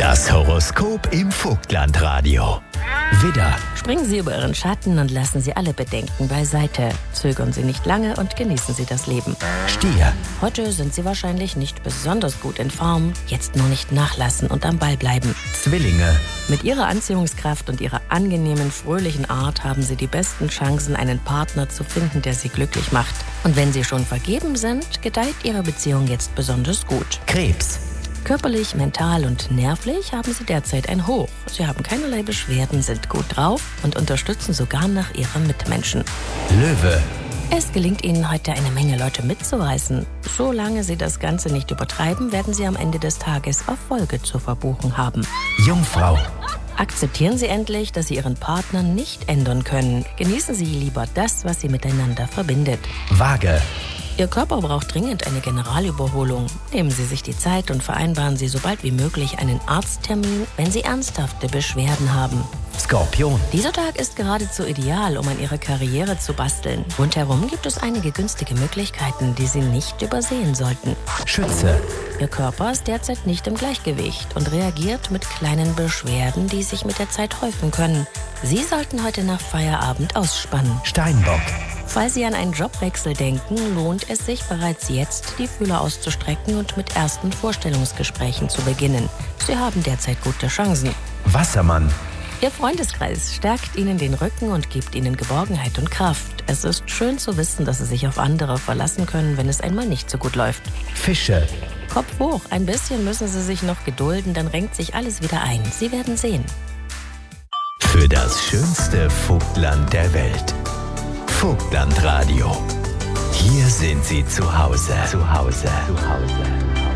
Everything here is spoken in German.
Das Horoskop im Vogtlandradio. Widder, Springen Sie über Ihren Schatten und lassen Sie alle Bedenken beiseite. Zögern Sie nicht lange und genießen Sie das Leben. Stier, Heute sind Sie wahrscheinlich nicht besonders gut in Form. Jetzt nur nicht nachlassen und am Ball bleiben. Zwillinge, Mit Ihrer Anziehungskraft und Ihrer angenehmen, fröhlichen Art haben Sie die besten Chancen, einen Partner zu finden, der Sie glücklich macht. Und wenn Sie schon vergeben sind, gedeiht Ihre Beziehung jetzt besonders gut. Krebs, Körperlich, mental und nervlich haben Sie derzeit ein Hoch. Sie haben keinerlei Beschwerden, sind gut drauf und unterstützen sogar nach Ihren Mitmenschen. Löwe, Es gelingt Ihnen heute eine Menge Leute mitzureißen. Solange Sie das Ganze nicht übertreiben, werden Sie am Ende des Tages Erfolge zu verbuchen haben. Jungfrau, Akzeptieren Sie endlich, dass Sie Ihren Partner nicht ändern können. Genießen Sie lieber das, was Sie miteinander verbindet. Waage, Ihr Körper braucht dringend eine Generalüberholung. Nehmen Sie sich die Zeit und vereinbaren Sie so bald wie möglich einen Arzttermin, wenn Sie ernsthafte Beschwerden haben. Skorpion, Dieser Tag ist geradezu ideal, um an Ihrer Karriere zu basteln. Rundherum gibt es einige günstige Möglichkeiten, die Sie nicht übersehen sollten. Schütze, Ihr Körper ist derzeit nicht im Gleichgewicht und reagiert mit kleinen Beschwerden, die sich mit der Zeit häufen können. Sie sollten heute nach Feierabend ausspannen. Steinbock, Falls Sie an einen Jobwechsel denken, lohnt es sich bereits jetzt, die Fühler auszustrecken und mit ersten Vorstellungsgesprächen zu beginnen. Sie haben derzeit gute Chancen. Wassermann, Ihr Freundeskreis stärkt Ihnen den Rücken und gibt Ihnen Geborgenheit und Kraft. Es ist schön zu wissen, dass Sie sich auf andere verlassen können, wenn es einmal nicht so gut läuft. Fische, Kopf hoch, ein bisschen müssen Sie sich noch gedulden, dann renkt sich alles wieder ein. Sie werden sehen. für das schönste Vogtland der Welt. Vogtlandradio. Hier sind Sie zu Hause.